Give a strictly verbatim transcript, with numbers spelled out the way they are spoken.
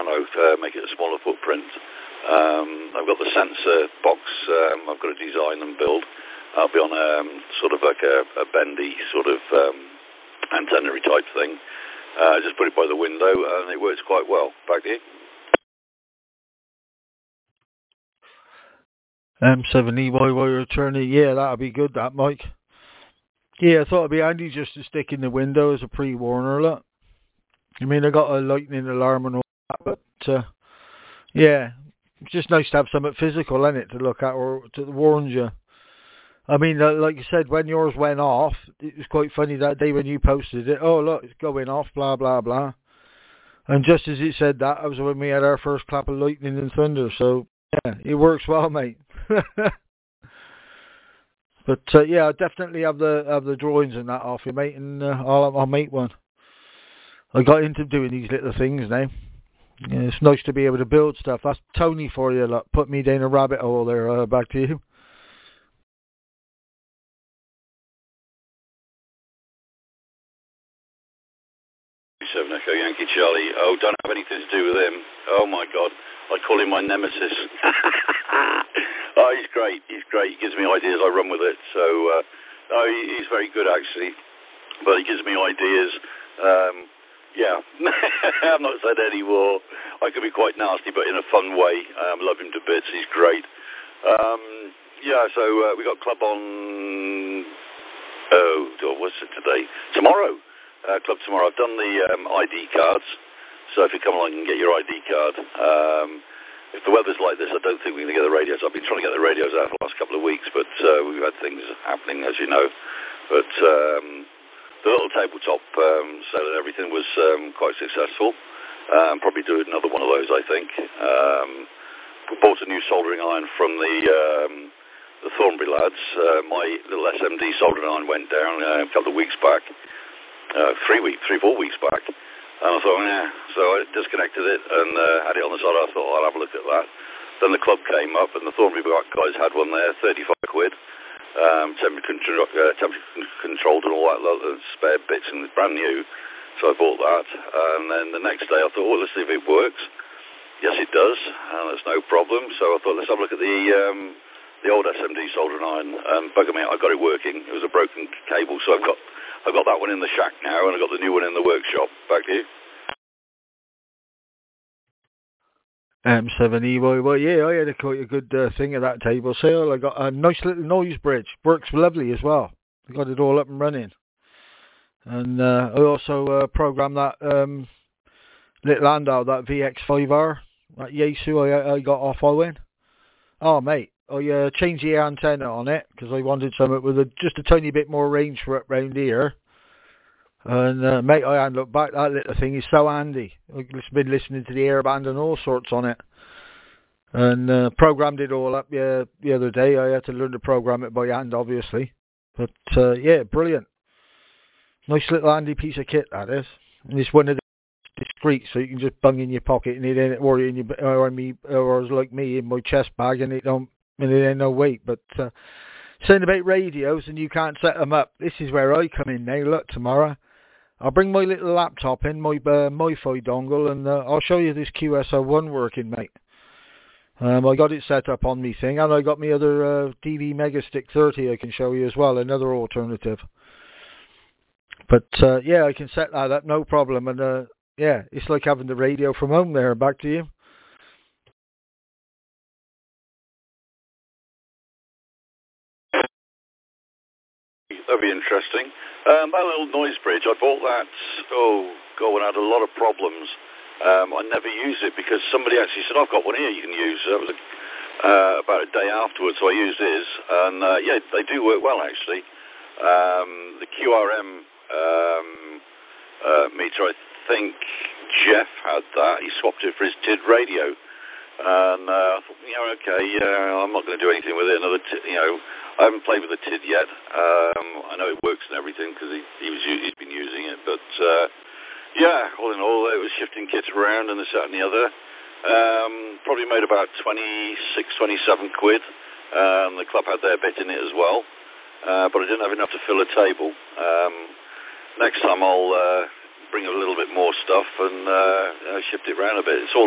know, uh, make it a smaller footprint. Um, I've got the sensor box. Um, I've got to design and build. I'll be on um, sort of like a, a bendy sort of um, antenna type thing. Uh, just put it by the window, and it works quite well. Back to you. M seven E Y Y attorney, yeah, that'd be good, that, Mike. Yeah, I thought it'd be handy just to stick in the window as a pre-warner, look. I mean, I got a lightning alarm and all that, but, uh, yeah, it's just nice to have something physical, isn't it, to look at or to warn you. I mean, uh, like you said, when yours went off, it was quite funny that day when you posted it. Oh, look, it's going off, blah, blah, blah. And just as it said that, that was when we had our first clap of lightning and thunder, so, yeah, it works well, mate. But uh, yeah, I definitely have the have the drawings and that off you, mate, and uh, I'll I'll make one. I got into doing these little things now. Yeah, it's nice to be able to build stuff. That's Tony for you, look. Put me down a rabbit hole there. Uh, back to you. Seven Echo Yankee Charlie. Oh, don't have anything to do with him. Oh my God, I call him my nemesis. Oh, he's great. He's great. He gives me ideas. I run with it. So, uh, oh, he, he's very good actually. But he gives me ideas. Um, yeah, I'm not said any more. I could be quite nasty, but in a fun way. I um, love him to bits. He's great. Um, yeah. So uh, we got club on. Oh, what's it today? Tomorrow. Uh, club tomorrow. I've done the um, I D cards. So if you come along and get your I D card. Um, If the weather's like this, I don't think we're going to get the radios. I've been trying to get the radios out for the last couple of weeks, but uh, we've had things happening, as you know. But um, the little tabletop um, sale and everything was um, quite successful. Um, probably do another one of those, I think. Um, we bought a new soldering iron from the um, the Thornbury lads. Uh, my little S M D soldering iron went down uh, a couple of weeks back, uh, three weeks, three, four weeks back. And I thought, yeah. So I disconnected it and uh, had it on the side. I thought, I'll have a look at that. Then the club came up and the Thornbury guys had one there, thirty-five quid. Um, temperature, control, uh, temperature controlled and all that, uh, spare bits, and it's brand new. So I bought that. And then the next day I thought, well, let's see if it works. Yes, it does. And there's no problem. So I thought, let's have a look at the um, the old S M D soldering iron. Um, bugger me, I got it working. It was a broken cable, so I've got I've got that one in the shack now, and I've got the new one in the workshop. Back to you. M seven E Y Y, yeah, I had a quite a good uh, thing at that table sale. I got a nice little noise bridge. Works lovely as well. I got it all up and running. And uh, I also uh, programmed that um, little handheld, that V X five R, that Yaesu I, I got off Owen. Oh, mate, I uh, changed the antenna on it because I wanted something with a, just a tiny bit more range for it round here. And uh, mate, I hadn't looked back. That little thing is so handy. I've been listening to the airband and all sorts on it. And uh, programmed it all up yeah, the other day. I had to learn to program it by hand, obviously. But uh, yeah, brilliant. Nice little handy piece of kit, that is. And it's one of the discreet, so you can just bung in your pocket and it ain't worrying you, or me, or like me, in my chest bag, and it don't, and it ain't no weight. But uh, saying about radios, and you can't set them up. This is where I come in now. Look, tomorrow I'll bring my little laptop in, my uh, MiFi dongle, and uh, I'll show you this Q S O one working, mate. Um, I got it set up on me thing, and I got my other uh, D V Megastick thirty I can show you as well, another alternative. But uh, yeah, I can set that up, no problem. And uh, yeah, it's like having the radio from home there. Back to you. That'd be interesting. Um, that little noise bridge, I bought that, oh, God, I had a lot of problems. Um, I never used it because somebody actually said, I've got one here you can use. That was a, uh, about a day afterwards, so I used his. And, uh, yeah, they do work well, actually. Um, the Q R M um, uh, meter, I think Jeff had that. He swapped it for his T I D radio. And uh, I thought, you know, okay, uh, I'm not going to do anything with it. Another, t- you know, I haven't played with the T I D yet. Um, I know it works and everything because he, he was he's been using it. But uh, yeah, all in all, it was shifting kits around and this, that, and the other. Um, probably made about twenty-six, twenty-seven quid. Um, the club had their bit in it as well, uh, but I didn't have enough to fill a table. Um, next time I'll uh, bring a little bit more stuff and uh, shift it around a bit. It's all